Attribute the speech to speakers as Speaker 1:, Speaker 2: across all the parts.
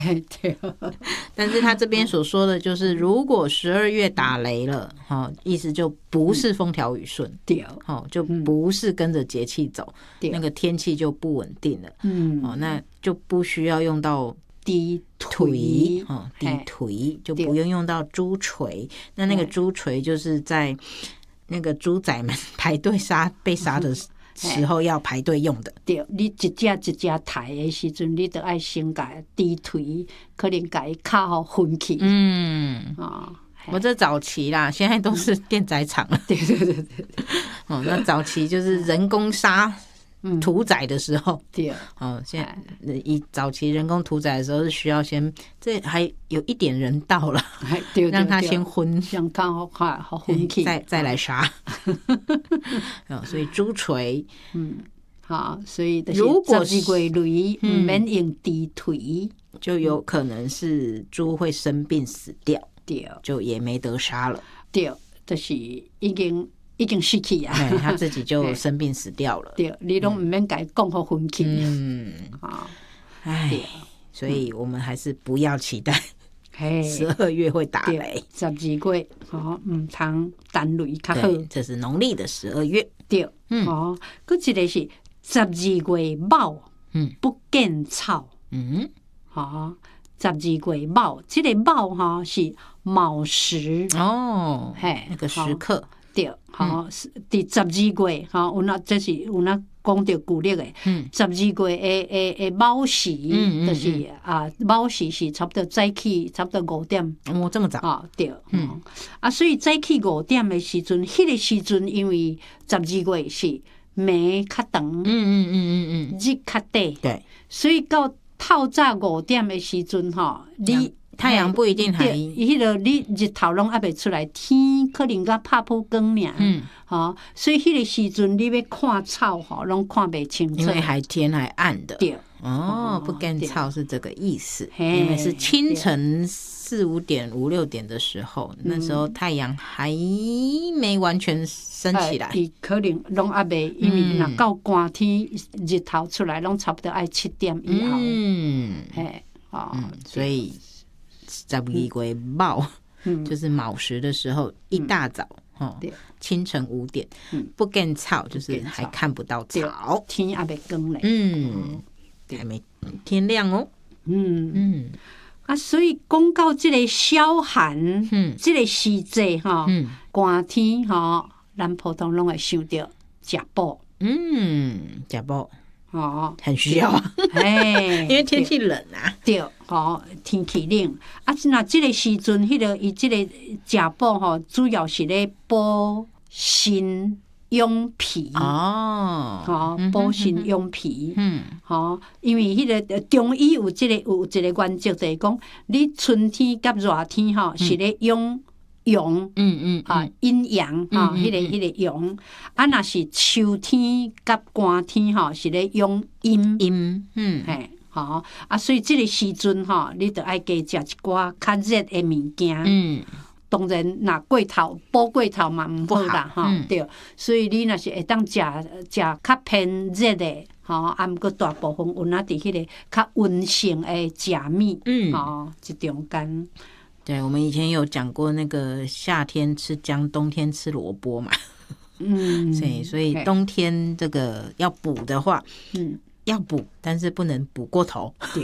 Speaker 1: 对，
Speaker 2: 但是他这边所说的就是，如果12月打雷了，意思就不是风调雨顺，
Speaker 1: 对，
Speaker 2: 就不是跟着节气走，那个天气就不稳定了，那就不需要用到
Speaker 1: 低
Speaker 2: 颓，低颓就不用到猪锤。那个猪锤就是在那个猪仔们排队被杀的时候要排队用的。
Speaker 1: 对，你一只一只抬的时阵，你就要先把低颓，可能把它靠分去。
Speaker 2: 我这早期啦，现在都是电宰场了。
Speaker 1: 对。
Speaker 2: 那早期就是人工杀屠宰的时候，
Speaker 1: 对，
Speaker 2: 现在以早期人工屠宰的时候是需要先，这还有一点人道了，让他先昏，
Speaker 1: 让它好昏去，
Speaker 2: 再来杀。所以猪锤，
Speaker 1: 所以
Speaker 2: 如果
Speaker 1: 是12月雷不免用低颓，
Speaker 2: 就有可能是猪会生病死掉，
Speaker 1: 对，
Speaker 2: 就也没得杀了，
Speaker 1: 对，就是已经失去啊，
Speaker 2: 他自己就生病死掉了。
Speaker 1: 对，你都不免给讲好分去。
Speaker 2: 所以我们还是不要期待12月会打雷。
Speaker 1: 12月唔通单雷较好。
Speaker 2: 这是农历的12月。
Speaker 1: 对，搁一个是12月卯，不见草。12月卯，这个卯是卯时
Speaker 2: 那个时刻。
Speaker 1: 对，第12月这是有讲到古历的，12月的卯时，就是卯时是差不多早起差不多5点，
Speaker 2: 这么早
Speaker 1: 对，所以早起5点的时阵，迄个时阵因为12月是暝较长，日较短，
Speaker 2: 对，
Speaker 1: 所以到透早5点的时阵你
Speaker 2: 太阳不一定还，
Speaker 1: 迄个你日头拢还没出来，天可能甲拍曝光尔，所以迄个时阵你要看草拢看不清楚，
Speaker 2: 因为天还暗的。
Speaker 1: 对，
Speaker 2: 不见草是这个意思，因为是清晨4、5点、5、6点的时候，那时候太阳还没完全升起来，
Speaker 1: 可能拢还没，因为若到寒天日头出来，拢差不多爱7点以后，
Speaker 2: 所以12月卯就是卯时的时候，一大早清晨5点，不见草就是还看不到草，
Speaker 1: 天还没光嘞，
Speaker 2: 还没天亮哦，
Speaker 1: 所以讲到这个小寒，这个时节寒天咱普通拢会想到食补，
Speaker 2: 食补。很需要因为天气冷啊。
Speaker 1: 对，天气冷那这个时阵，伊这个食补主要是咧补肾养脾补肾养脾。因为迄个中医有一个原则，就是讲，你春天甲热天是咧养阳，阴阳迄个阳，若是秋天甲寒天是咧养阴，所以这个时阵你就爱加食一寡较热的物件，当然若补过头嘛毋好啦，对，所以你若是会当食较偏热的，毋过大部分有伫迄个较温性的食物，即中间。
Speaker 2: 对，我们以前有讲过那个夏天吃姜，冬天吃萝卜嘛。所以冬天这个要补的话，要补，但是不能补过头。
Speaker 1: 对，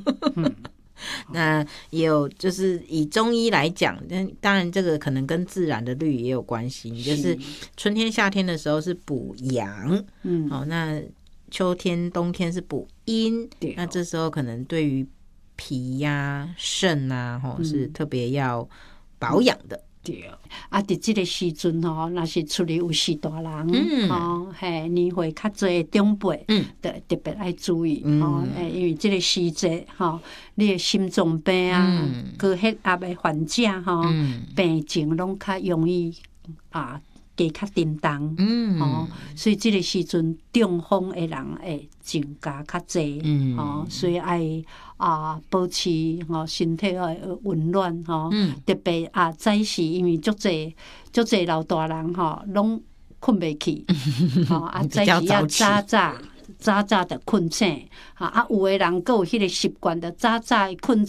Speaker 2: 那也有就是以中医来讲，当然这个可能跟自然的律也有关系，就是春天夏天的时候是补阳，那秋天冬天是补阴，那这时候可能对于脾肾是特别要保养的。
Speaker 1: 对，伫这个时阵若是厝里有4大人，年岁较侪的长辈，特别爱注意，因为这个时节你的心脏病高血压的患者病情拢较容易加较沉重，所以这个时阵中风的人会增加较侪，所以爱保持身体温暖，特别早时，因为足侪老大人拢困袂去，早时要早早就困醒，有的人还有迄个习惯，就早早困